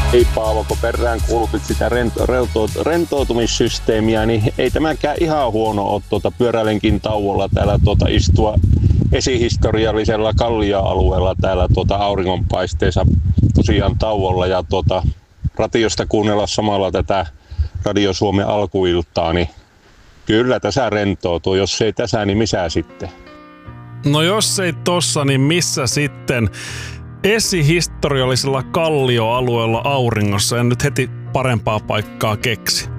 Ei Paavo, kun perään kuulutit sitä rentoutumissysteemiä, niin ei tämäkään ihan huono ole pyöräilenkin tauolla täällä istua esihistoriallisella Kallio-alueella täällä auringonpaisteessa tosiaan tauolla ja radiosta kuunnella samalla tätä Radio Suomen alkuiltaa, niin kyllä tässä rentoutuu. Jos ei tässä, niin missä sitten? No jos ei tossa, niin missä sitten? Esihistoriallisella Kallio-alueella auringossa, en nyt heti parempaa paikkaa keksi.